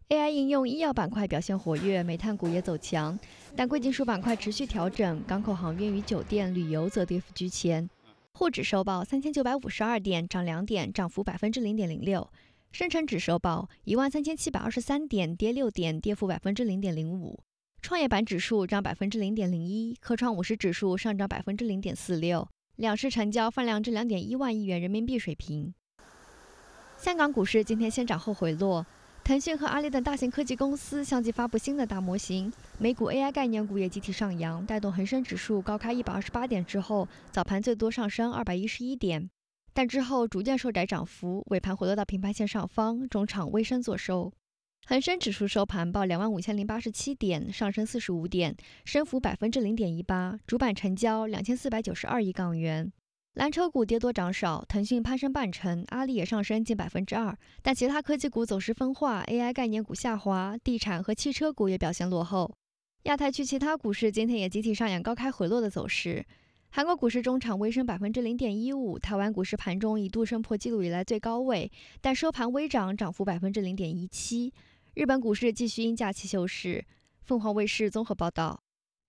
AI 应用医药板块表现活跃，煤炭股也走强，但贵金属板块持续调整，港口航运与酒店、旅游则跌幅居前。沪指收报3952点，涨2点，涨幅0.06%。深成指收报13723点，跌6点，跌幅0.05%。创业板指数涨0.01%，科创50指数上涨0.46%。两市成交放量至2.1万亿元人民币水平。香港股市今天先涨后回落。腾讯和阿里等大型科技公司相继发布新的大模型，美股 AI 概念股也集体上扬，带动恒生指数高开128点之后，早盘最多上升211点，但之后逐渐收窄涨幅，尾盘回落到平盘线上方，中场微升做收。恒生指数收盘报25087点，上升45点，升幅0.18%，主板成交2492亿港元。蓝筹股跌多涨少，腾讯攀升半成，阿里也上升近2%，但其他科技股走势分化 ，AI 概念股下滑，地产和汽车股也表现落后。亚太区其他股市今天也集体上演高开回落的走势。韩国股市中场微升0.15%，台湾股市盘中一度升破纪录以来最高位，但收盘微涨，涨幅0.17%。日本股市继续因假期休市。凤凰卫视综合报道。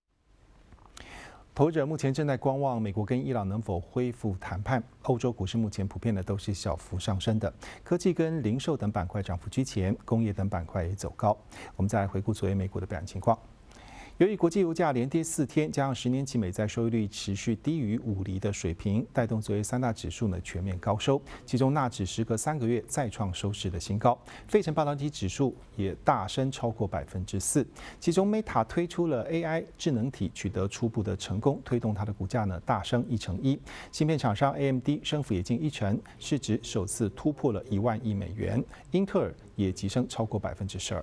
投资者目前正在观望美国跟伊朗能否恢复谈判。欧洲股市目前普遍的都是小幅上升的，科技跟零售等板块涨幅居前，工业等板块也走高。我们再来回顾昨天美股的表现情况。由于国际油价连跌4天，加上10年期美债收益率持续低于5厘的水平，带动昨天3大指数全面高收。其中纳指时隔3个月再创收市的新高，费城半导体指数也大升超过4%。其中 Meta 推出了 AI 智能体，取得初步的成功，推动它的股价大升1%。芯片厂商 AMD 升幅也近1%，市值首次突破了1万亿美元。英特尔也急升超过12%。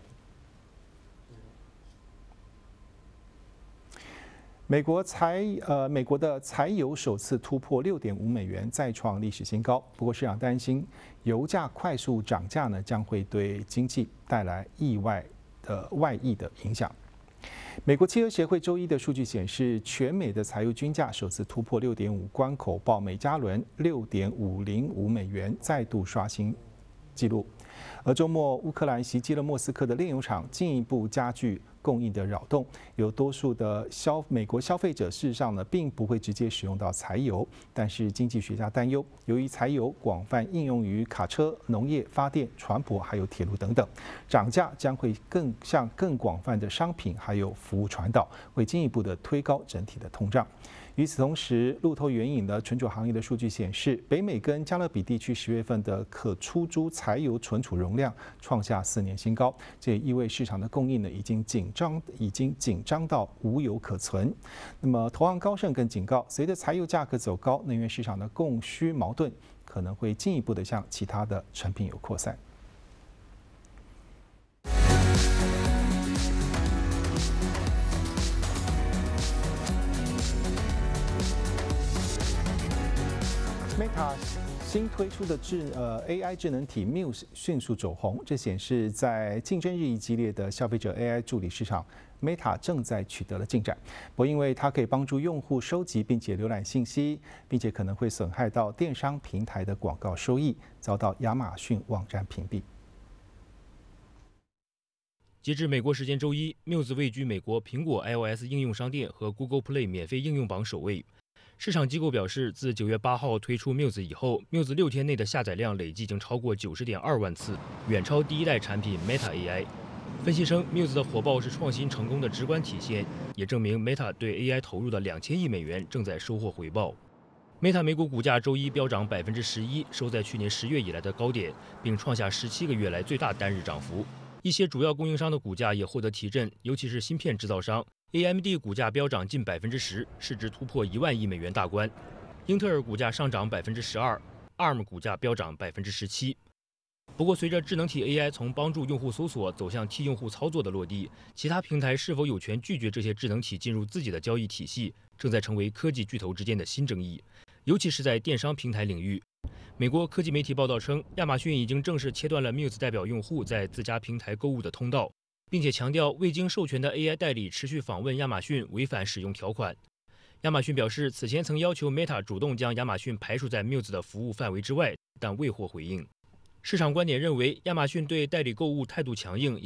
美国的柴油首次突破6.5美元，再创历史新高。不过市场担心油价快速涨价将会对经济带来外溢的影响。美国汽车协会周一的数据显示，全美的柴油均价首次突破6.5关口，报每加仑6.505美元，再度刷新纪录。而周末乌克兰袭击了莫斯科的炼油厂，进一步加剧供应的扰动。有多数的美国消费者事实上并不会直接使用到柴油，但是经济学家担忧，由于柴油广泛应用于卡车、农业、发电、船舶还有铁路等等，涨价将会向更广泛的商品还有服务传导，会进一步的推高整体的通胀。与此同时，路透援引的存储行业的数据显示，北美跟加勒比地区10月份的可出租柴油存储容量创下4年新高，这也意味市场的供应已经紧张到无油可存。那么，投行高盛更警告，随着柴油价格走高，能源市场的供需矛盾可能会进一步的向其他的成品油扩散。Meta 新推出的AI 智能体 Muse 迅速走红，这显示在竞争日益激烈的消费者 AI 助理市场 ，Meta 正在取得了进展。不过，因为它可以帮助用户收集并且浏览信息，并且可能会损害到电商平台的广告收益，遭到亚马逊网站屏蔽。 截至美国时间周一 ，Muse 位居美国苹果 iOS 应用商店和 Google Play 免费应用榜首位。市场机构表示，自9月8号推出 Muse 以后 ，Muse 6天内的下载量累计已经超过90.2万次，远超第一代产品 Meta AI。分析称 ，Muse 的火爆是创新成功的直观体现，也证明 Meta 对 AI 投入的2000亿美元正在收获回报。Meta 美股股价周一飙涨11%，收在去年10月以来的高点，并创下17个月来最大单日涨幅。一些主要供应商的股价也获得提振，尤其是芯片制造商。AMD 股价飙涨近10%，市值突破1万亿美元大关。英特尔股价上涨12%，ARM 股价飙涨17%。不过，随着智能体 AI 从帮助用户搜索走向替用户操作的落地，其他平台是否有权拒绝这些智能体进入自己的交易体系，正在成为科技巨头之间的新争议，尤其是在电商平台领域。美国科技媒体报道称，亚马逊已经正式切断了 Muse 代表用户在自家平台购物的通道，并且强调未经授权的 AI 代理持续访问亚马逊违反使用条款。亚马逊表示，此前曾要求 Meta 主动将亚马逊排除在 Muse 的服务范围之外，但未获回应。市场观点认为，亚马逊对代理购物态度强硬，